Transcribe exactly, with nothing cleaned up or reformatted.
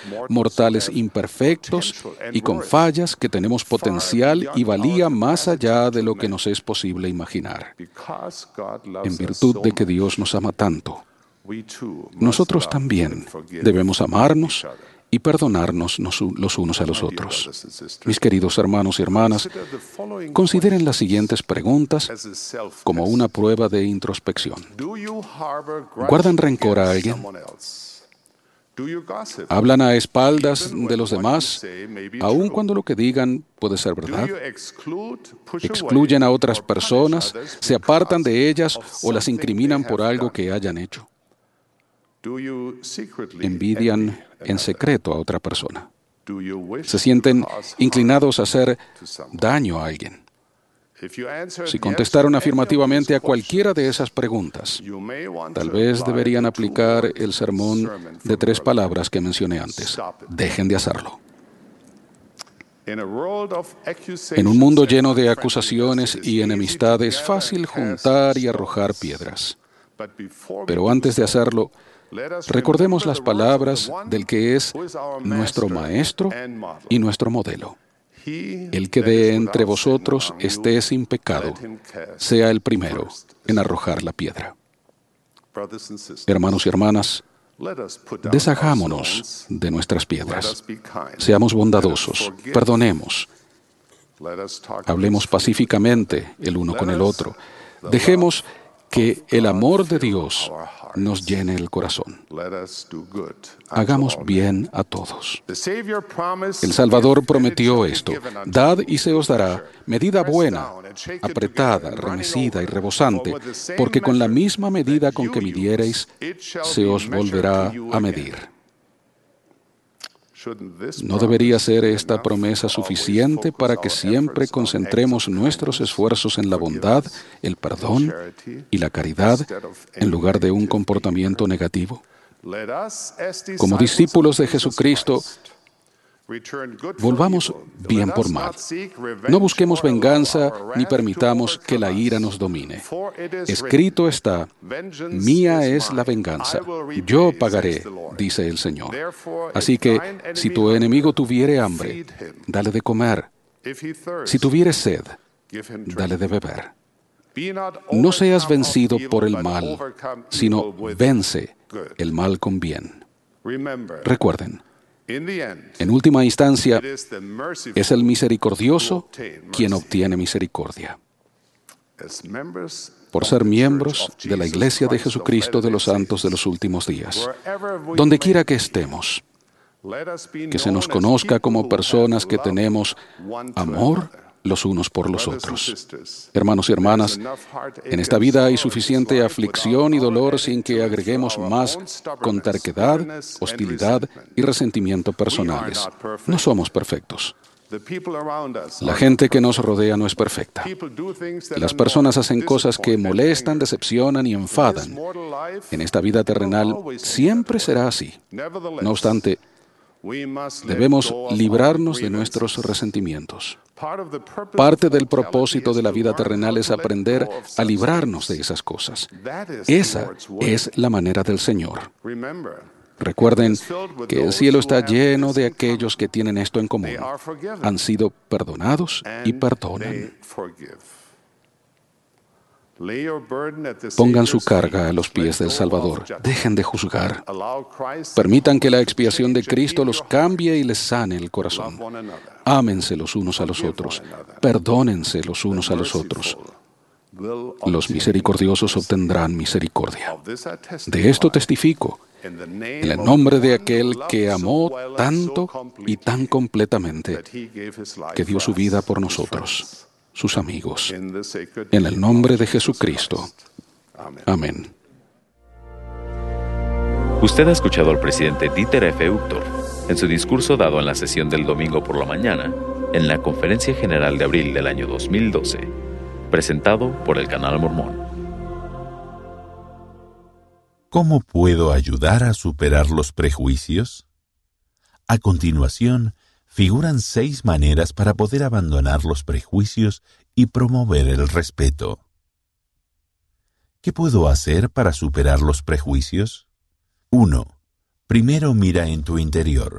mortales imperfectos y con fallas que tenemos potencial y valía más allá de lo que nos es posible imaginar. En virtud de que Dios nos ama tanto, nosotros también debemos amarnos y perdonarnos los unos a los otros. Mis queridos hermanos y hermanas, consideren las siguientes preguntas como una prueba de introspección. ¿Guardan rencor a alguien? ¿Hablan a espaldas de los demás, aun cuando lo que digan puede ser verdad? ¿Excluyen a otras personas, se apartan de ellas o las incriminan por algo que hayan hecho? ¿Envidian en secreto a otra persona? ¿Se sienten inclinados a hacer daño a alguien? Si contestaron afirmativamente a cualquiera de esas preguntas, tal vez deberían aplicar el sermón de tres palabras que mencioné antes. Dejen de hacerlo. En un mundo lleno de acusaciones y enemistad, es fácil juntar y arrojar piedras. Pero antes de hacerlo, recordemos las palabras del que es nuestro Maestro y nuestro modelo. El que de entre vosotros esté sin pecado, sea el primero en arrojar la piedra. Hermanos y hermanas, deshagámonos de nuestras piedras. Seamos bondadosos, perdonemos. Hablemos pacíficamente el uno con el otro. Dejemos que el amor de Dios nos llene el corazón. Hagamos bien a todos. El Salvador prometió esto: dad y se os dará, medida buena, apretada, remecida y rebosante, porque con la misma medida con que midiereis, se os volverá a medir. ¿No debería ser esta promesa suficiente para que siempre concentremos nuestros esfuerzos en la bondad, el perdón y la caridad en lugar de un comportamiento negativo? Como discípulos de Jesucristo, volvamos bien por mal. No busquemos venganza ni permitamos que la ira nos domine. Escrito está: mía es la venganza, yo pagaré, dice el Señor. Así que, si tu enemigo tuviere hambre, dale de comer. Si tuviere sed, dale de beber. No seas vencido por el mal, sino vence el mal con bien. Recuerden, en última instancia, es el misericordioso quien obtiene misericordia. Por ser miembros de la Iglesia de Jesucristo de los Santos de los Últimos Días, donde quiera que estemos, que se nos conozca como personas que tenemos amor los unos por los otros. Hermanos y hermanas, en esta vida hay suficiente aflicción y dolor sin que agreguemos más con terquedad, hostilidad y resentimiento personales. No somos perfectos. La gente que nos rodea no es perfecta. Las personas hacen cosas que molestan, decepcionan y enfadan. En esta vida terrenal siempre será así. No obstante, debemos librarnos de nuestros resentimientos. Parte del propósito de la vida terrenal es aprender a librarnos de esas cosas. Esa es la manera del Señor. Recuerden que el cielo está lleno de aquellos que tienen esto en común. Han sido perdonados y perdonan. Pongan su carga a los pies del Salvador. Dejen de juzgar. Permitan que la expiación de Cristo los cambie y les sane el corazón. Ámense los unos a los otros. Perdónense los unos a los otros. Los misericordiosos obtendrán misericordia. De esto testifico, en el nombre de aquel que amó tanto y tan completamente, que dio su vida por nosotros, sus amigos. En el nombre de Jesucristo. Amén. Usted ha escuchado al presidente Dieter F. Uchtdorf en su discurso dado en la sesión del domingo por la mañana en la Conferencia General de abril del año dos mil doce, presentado por el Canal Mormón. ¿Cómo puedo ayudar a superar los prejuicios? A continuación, figuran seis maneras para poder abandonar los prejuicios y promover el respeto. ¿Qué puedo hacer para superar los prejuicios? uno. Primero mira en tu interior.